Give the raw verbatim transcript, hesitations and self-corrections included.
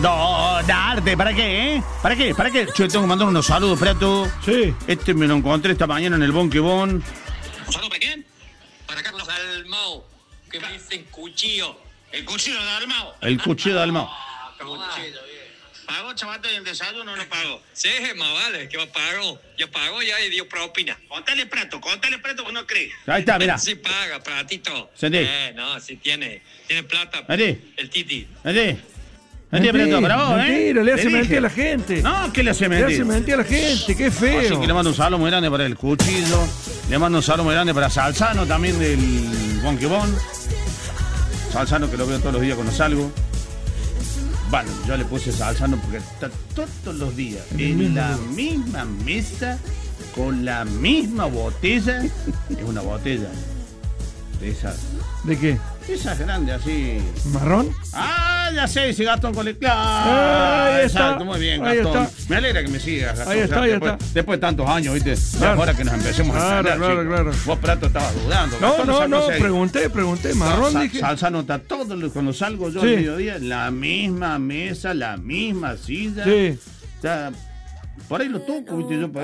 No, darte, ¿para qué, eh? ¿Para qué? ¿Para qué? Yo tengo que mandar unos saludos, Prato. Sí. Este me lo encontré esta mañana en el Bonquebón. ¿Un saludo para quién? Para Carlos Dalmau, que me dicen cuchillo. El cuchillo de Dalmau. El cuchillo de Dalmau. Ah, cuchillo, bien. ¿Pagó, chavate, el desayuno o no pagó? Sí, más vale, que pagó. Ya pagó ya y dio propina. Contale, Prato, contale, Prato, que no cree. Ahí está, mirá. Sí paga, Pratito. Sentí. Eh, no, sí tiene. Tiene plata. Vení. El Titi. Vení. Vení, Prato, para vos, ¿eh? Mentira, le hace Te dije. mentir a la gente. No, ¿qué le hace Le mentir? hace mentir a la gente, qué Así feo. que le mando un saludo muy grande para el cuchillo. Le mando un saludo muy grande para Salzano también del Bonquebón. Salzano que lo veo todos los días cuando salgo. Bueno, yo le puse Salzano porque está todos los días en la misma mesa con la misma botella. Es una botella de esas, ¿De qué? de esas grandes así. ¿Marrón? Ah, ya sé, ese Gastón con el... Claro, Ahí está. exacto, muy bien, Ahí Gastón. está. Me alegra que me sigas, Gastón. Ahí está, O sea, ahí después, está. después de tantos años, ¿viste? Claro. Ya ahora que nos empecemos Claro, a entender, claro, chicos. claro. Vos, Prato, estabas dudando. No, Gastón, no, sacó no, seis. pregunté, pregunté. Marrón, Sa- dije. Salzano está todo lo- cuando salgo yo Sí. al mediodía, la misma mesa, la misma silla. Sí. O sea, por ahí lo toco, ¿viste? Yo